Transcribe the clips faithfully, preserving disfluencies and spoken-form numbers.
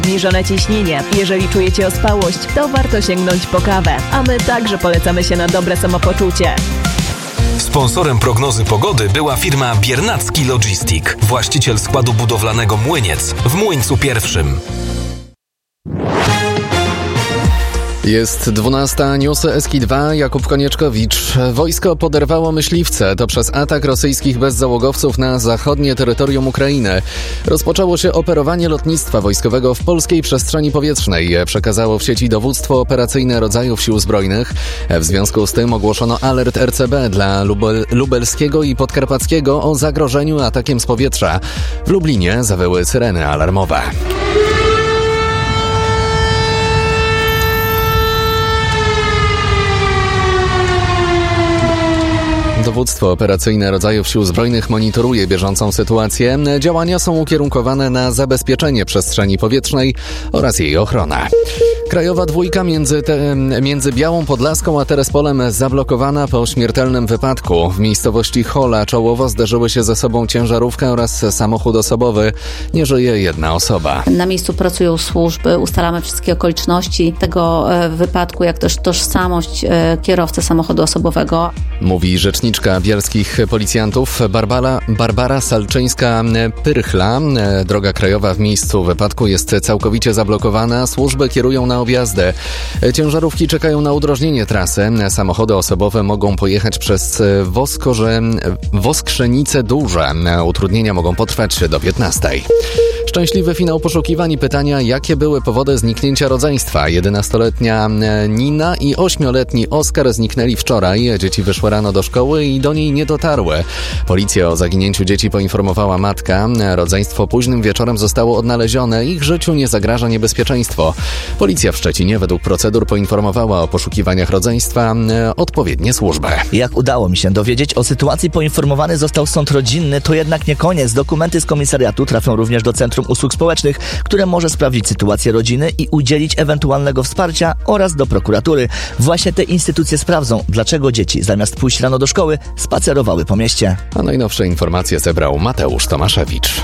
obniżone ciśnienie. Jeżeli czujecie ospałość, to warto sięgnąć po kawę. A my także polecamy się na dobre samopoczucie. Sponsorem prognozy pogody była firma Biernacki Logistic, właściciel składu budowlanego Młyniec w Młyńcu Pierwszym. Jest dwunasta, newsy S K dwa, Jakub Konieczkowicz. Wojsko poderwało myśliwce. To przez atak rosyjskich bezzałogowców na zachodnie terytorium Ukrainy. Rozpoczęło się operowanie lotnictwa wojskowego w polskiej przestrzeni powietrznej. Przekazało w sieci dowództwo operacyjne rodzajów sił zbrojnych. W związku z tym ogłoszono alert R C B dla Lubel- lubelskiego i podkarpackiego o zagrożeniu atakiem z powietrza. W Lublinie zawyły syreny alarmowe. Dowództwo operacyjne rodzajów sił zbrojnych monitoruje bieżącą sytuację. Działania są ukierunkowane na zabezpieczenie przestrzeni powietrznej oraz jej ochronę. Krajowa dwójka między, te, między Białą Podlaską a Terespolem zablokowana po śmiertelnym wypadku. W miejscowości Hola czołowo zderzyły się ze sobą ciężarówka oraz samochód osobowy. Nie żyje jedna osoba. Na miejscu pracują służby, ustalamy wszystkie okoliczności tego wypadku, jak też tożsamość kierowcy samochodu osobowego. Mówi rzeczniczka bielskich policjantów Barbara, Barbara Salczyńska-Pyrchla. Droga krajowa w miejscu wypadku jest całkowicie zablokowana. Służby kierują na objazdy. Ciężarówki czekają na udrożnienie trasy. Samochody osobowe mogą pojechać przez Woskorze, Woskrzenice Duże. Utrudnienia mogą potrwać do piętnastej. Szczęśliwy finał poszukiwań i pytania, jakie były powody zniknięcia rodzeństwa. jedenastoletnia Nina i ośmioletni Oskar zniknęli wczoraj. Dzieci wyszły rano do szkoły i do niej nie dotarły. Policja o zaginięciu dzieci poinformowała matka. Rodzeństwo późnym wieczorem zostało odnalezione. Ich życiu nie zagraża niebezpieczeństwo. Policja w Szczecinie według procedur poinformowała o poszukiwaniach rodzeństwa odpowiednie służby. Jak udało mi się dowiedzieć, o sytuacji poinformowany został sąd rodzinny. To jednak nie koniec. Dokumenty z komisariatu trafią również do Centrum Usług Społecznych, które może sprawdzić sytuację rodziny i udzielić ewentualnego wsparcia, oraz do prokuratury. Właśnie te instytucje sprawdzą, dlaczego dzieci zamiast pójść rano do szkoły spacerowały po mieście. A najnowsze informacje zebrał Mateusz Tomaszewicz.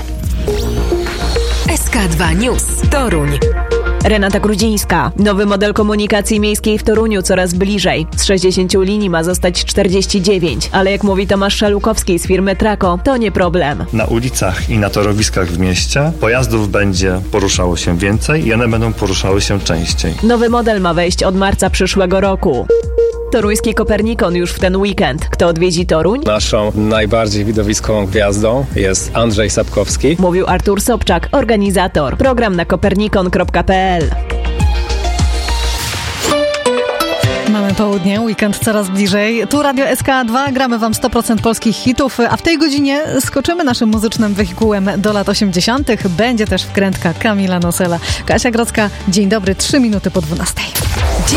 S K dwa News Toruń. Renata Grudzińska. Nowy model komunikacji miejskiej w Toruniu coraz bliżej. Z sześćdziesięciu linii ma zostać czterdzieści dziewięć, ale jak mówi Tomasz Szalukowski z firmy Trako, to nie problem. Na ulicach i na torowiskach w mieście pojazdów będzie poruszało się więcej i one będą poruszały się częściej. Nowy model ma wejść od marca przyszłego roku. Toruński Kopernikon już w ten weekend. Kto odwiedzi Toruń? Naszą najbardziej widowiskową gwiazdą jest Andrzej Sapkowski. Mówił Artur Sobczak, organizator. Program na kopernikon kropka p l. Mamy południe, weekend coraz bliżej. Tu Radio S K dwa, gramy wam sto procent polskich hitów, a w tej godzinie skoczymy naszym muzycznym wehikułem do lat osiemdziesiątych. Będzie też wkrętka Kamila Nosela. Kasia Grodzka, dzień dobry, trzy minuty po dwunastej.